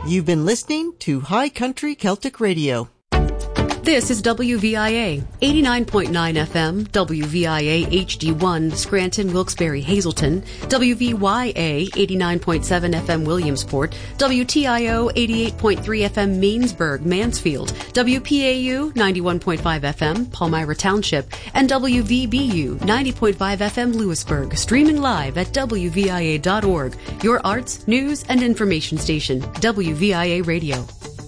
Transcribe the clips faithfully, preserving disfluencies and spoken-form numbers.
You've been listening to High Country Celtic Radio. This is W V I A, eighty-nine point nine F M, W V I A H D one, Scranton, Wilkes-Barre, Hazleton, W V Y A, eighty-nine point seven F M, Williamsport, W T I O, eighty-eight point three F M, Mainsburg, Mansfield, W P A U, ninety-one point five F M, Palmyra Township, and W V B U, ninety point five F M, Lewisburg, streaming live at W V I A dot org, your arts, news, and information station, W V I A Radio.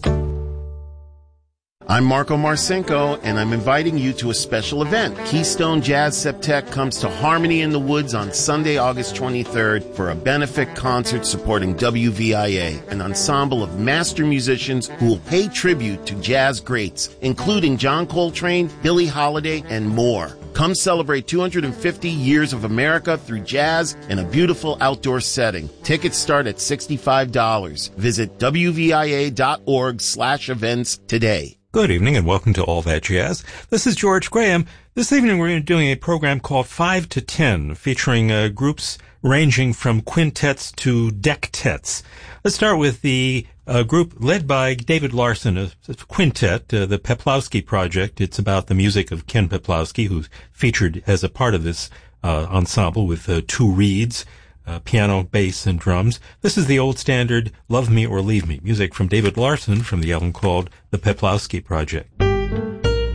I'm Marco Marcinko, and I'm inviting you to a special event. Keystone Jazz Septet comes to Harmony in the Woods on Sunday, August twenty-third for a benefit concert supporting W V I A, an ensemble of master musicians who will pay tribute to jazz greats, including John Coltrane, Billie Holiday, and more. Come celebrate two hundred fifty years of America through jazz in a beautiful outdoor setting. Tickets start at sixty-five dollars. Visit W V I A dot org slash events today. Good evening and welcome to All That Jazz. This is George Graham. This evening we're doing a program called five to ten featuring uh, groups ranging from quintets to dectets. Let's start with the uh, group led by David Larson, a, a quintet, uh, the Peplowski Project. It's about the music of Ken Peplowski, who's featured as a part of this uh, ensemble with uh, two reeds. Uh, piano, bass, and drums. This is the old standard Love Me or Leave Me, music from David Larson from the album called The Peplowski Project.